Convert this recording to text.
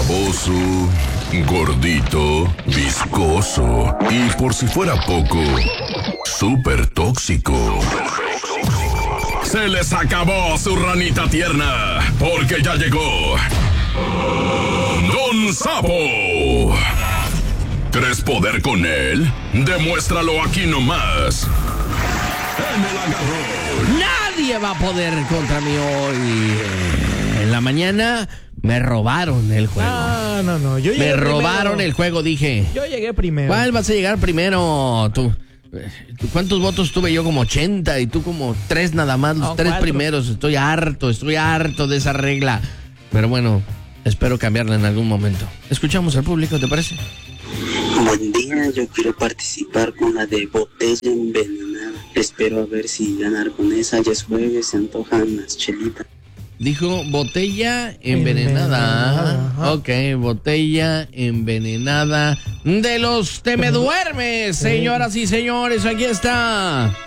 baboso, gordito, viscoso y por si fuera poco, súper tóxico. Se les acabó su ranita tierna, porque ya llegó Don Sapo. ¿Crees poder con él? Demuéstralo aquí nomás. En el agarrón. Nadie va a poder contra mí hoy. En la mañana me robaron el juego. No. Me robaron el juego, dije. Yo llegué primero. ¿Cuál vas a llegar primero? Tú. ¿Cuántos votos tuve yo? Como 80 y tú como 3 nada más, los 3 primeros. Estoy harto de esa regla. Pero bueno, espero cambiarla en algún momento. Escuchamos al público, ¿te parece? Buen día, yo quiero participar con la de botella envenenada. Espero a ver si ganar con esa. Ya es jueves, se antojan las chelitas. Dijo botella envenenada. Ajá. Ok, botella envenenada de los Te Me Duermes, señoras y señores, aquí está.